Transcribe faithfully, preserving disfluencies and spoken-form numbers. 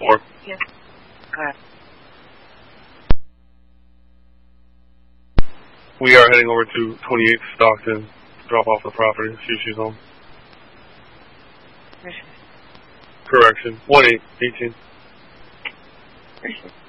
Four. Yes. Go ahead. We are heading over to twenty-eighth Stockton to drop off the property. See if she's home. Appreciate it. Correction. one eight eighteen. Appreciate it.